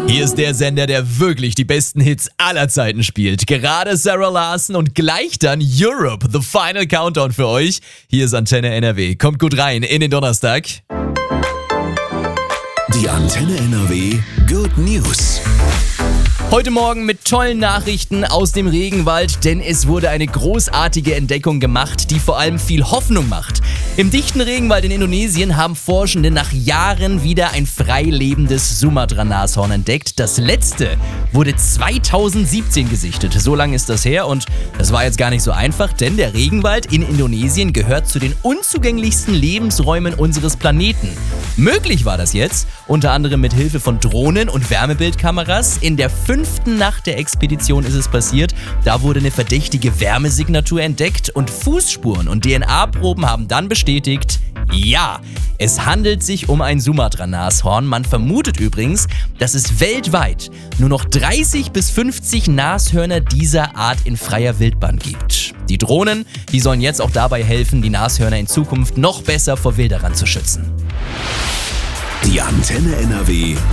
Hier ist der Sender, der wirklich die besten Hits aller Zeiten spielt. Gerade Sarah Larson und gleich dann Europe, the final countdown für euch. Hier ist Antenne NRW. Kommt gut rein in den Donnerstag. Die Antenne NRW Good News. Heute Morgen mit tollen Nachrichten aus dem Regenwald, denn es wurde eine großartige Entdeckung gemacht, die vor allem viel Hoffnung macht. Im dichten Regenwald in Indonesien haben Forschende nach Jahren wieder ein frei lebendes Sumatra-Nashorn entdeckt. Das letzte wurde 2017 gesichtet. So lange ist das her und das war jetzt gar nicht so einfach, denn der Regenwald in Indonesien gehört zu den unzugänglichsten Lebensräumen unseres Planeten. Möglich war das jetzt, unter anderem mit Hilfe von Drohnen und Wärmebildkameras. In der 5. Nacht der Expedition ist es passiert. Da wurde eine verdächtige Wärmesignatur entdeckt und Fußspuren und DNA-Proben haben dann bestätigt, ja, es handelt sich um ein Sumatra-Nashorn. Man vermutet übrigens, dass es weltweit nur noch 30 bis 50 Nashörner dieser Art in freier Wildbahn gibt. Die Drohnen, die sollen jetzt auch dabei helfen, die Nashörner in Zukunft noch besser vor Wilderern zu schützen. Die Antenne NRW